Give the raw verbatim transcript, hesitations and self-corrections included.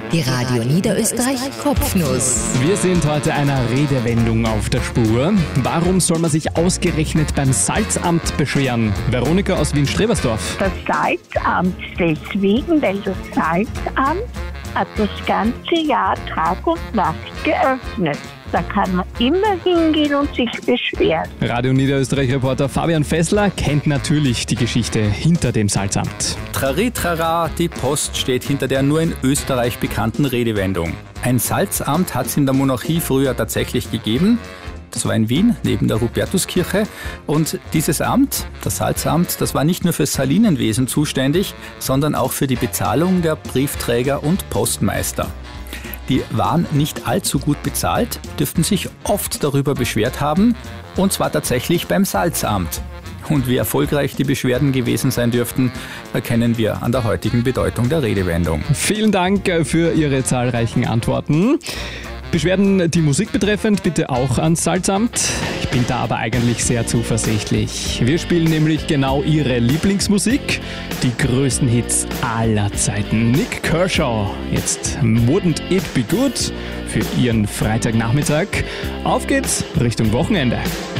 Die Radio Niederösterreich Kopfnuss. Wir sind heute einer Redewendung auf der Spur. Warum soll man sich ausgerechnet beim Salzamt beschweren? Veronika aus Wien-Strebersdorf. Das Salzamt deswegen, weil das Salzamt hat das ganze Jahr Tag und Nacht geöffnet. Da kann man immer hingehen und sich beschweren. Radio Niederösterreich-Reporter Fabian Fessler kennt natürlich die Geschichte hinter dem Salzamt. Trari trara, die Post steht hinter der nur in Österreich bekannten Redewendung. Ein Salzamt hat es in der Monarchie früher tatsächlich gegeben. Das war in Wien, neben der Hubertuskirche. Und dieses Amt, das Salzamt, das war nicht nur fürs Salinenwesen zuständig, sondern auch für die Bezahlung der Briefträger und Postmeister. Die waren nicht allzu gut bezahlt, dürften sich oft darüber beschwert haben, und zwar tatsächlich beim Salzamt. Und wie erfolgreich die Beschwerden gewesen sein dürften, erkennen wir an der heutigen Bedeutung der Redewendung. Vielen Dank für Ihre zahlreichen Antworten. Beschwerden, die Musik betreffend, bitte auch ans Salzamt. Ich bin da aber eigentlich sehr zuversichtlich. Wir spielen nämlich genau Ihre Lieblingsmusik, die größten Hits aller Zeiten. Nick Kershaw, jetzt Wouldn't It Be Good für Ihren Freitagnachmittag. Auf geht's Richtung Wochenende.